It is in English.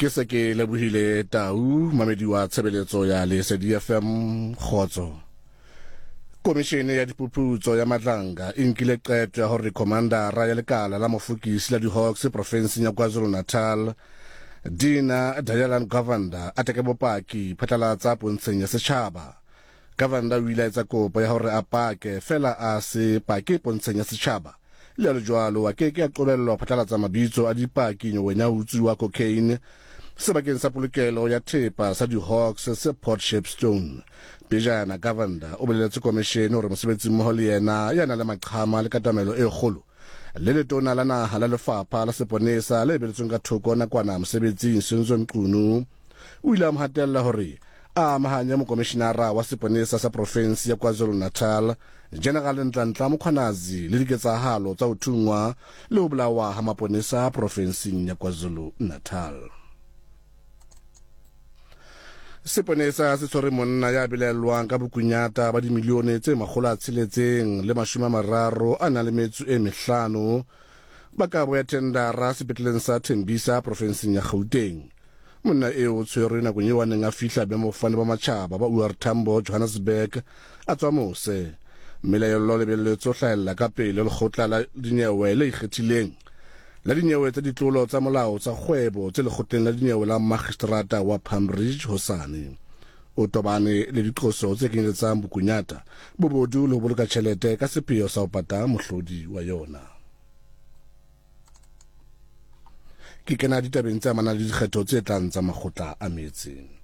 Ke se ke lebohile Tau mamedi wa tshebeletso ya Lesedi FM Khotso. Komishene ya Diphuputso ya Madlanga e nkile qeto ya hore komandara ya lekala la mofokisi la di-Hawks provinseng ya KwaZulu-Natal Dina Dayalan Governor a teke bopaki phatlalatsa pontsheng ya setjhaba. Governor o ile a etsa kopo ya hore a pake fela a se pake pontsheng ya setjhaba. Le jwalo a keke a qobellwa phatlalatsa mabitso a dipaki nyoweng ya utsuwa cocaine sebakeng sa polokelo ya thepa sa di-Hawks se Port Shepstone. Pejana Governor o boleletse komishene hore mosebetsi mmoho le yena ya na le maqhama le katamelo e kgolo le letona la naha la lefapha la seponesa le beletsweng ka thoko nakwana mosebetsing Senzo Mqunu o ile a mohatella hore a mahanya mokomishenara wa seponesa sa province ya KwaZulu-Natal General Nhlanhla Mkhwanazi le diketsahalo tsa ho thungwa le ho bolawa ha maponesa provinseng ya KwaZulu-Natal. Seponesa se tshwere monna ya belellwang ka bokunyata ba dimilione tse 630 a na le metso e 5 ba ka boya tendara sepetleleng sa Tembisa provinseng ya Gauteng. Monna eo tshwere nakong eo a neng a fihla boemafofane ba matjhaba ba OR Tambo Johannesburg a tswa mose. Melaelo le lebelletso o hlahella ka pele lekgotla la dinyewe le ikgethileng la dinyewe tsa ditlolo tsa molao tsa kgwebo tse lekgotleng la dinyewe la magistrata wa Pambridge Hosane. O tobane le diqoso tse kenyeletsang bokunyata bobodu le ho boloka tjhelete ka sepheo sa ho pata mohlodi wa yona. Ke kena ditabeng tse amanang le dikgetho tse tlang tsa makgotla a metse.